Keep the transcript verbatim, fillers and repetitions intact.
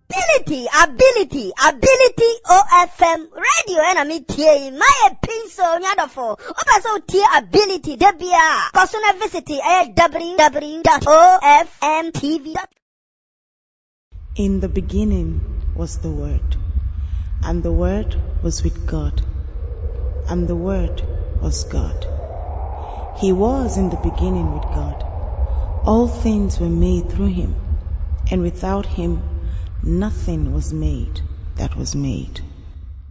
Ability, ability, ability O F M radio and I'm here. My pencil nyadofo. Opa so tie ability debia. Personal visit at w w w dot o f m t v dot com. In the beginning was the Word, and the Word was with God, and the Word was God. He was in the beginning with God. All things were made through him, and without him nothing was made that was made.